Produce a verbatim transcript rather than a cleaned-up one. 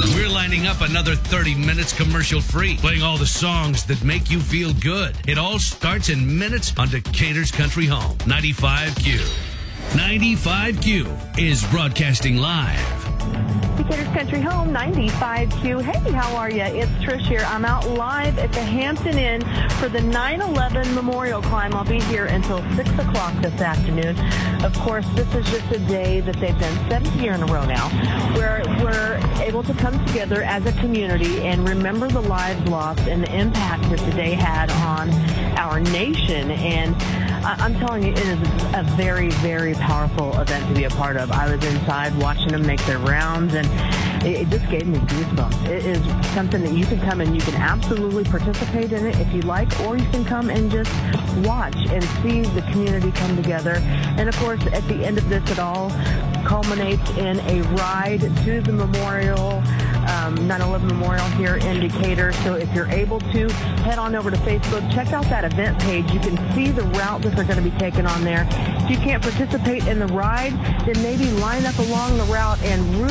We're lining up another thirty minutes commercial-free, playing all the songs that make you feel good. It all starts in minutes on Decatur's Country Home, ninety-five Q. ninety-five Q is broadcasting live. Decatur's Country Home, ninety-five Q. Hey, how are you? It's Trish here. I'm out live at the Hampton Inn for the nine eleven Memorial Climb. I'll be here until six o'clock this afternoon. Of course, this is just a day that they've done seventh year in a row now, where we're able to come together as a community and remember the lives lost and the impact that today had on our nation. And I'm telling you, it is a very, very powerful event to be a part of. I was inside watching them make their rounds, and it just gave me goosebumps. It is something that you can come and you can absolutely participate in it if you like, or you can come and just watch and see the community come together. And, of course, at the end of this, it all culminates in a ride to the memorial, um, nine eleven Memorial here in Decatur. So if you're able to, head on over to Facebook, check out that event page. You can see the route that they're going to be taking on there. If you can't participate in the ride, then maybe line up along the route and root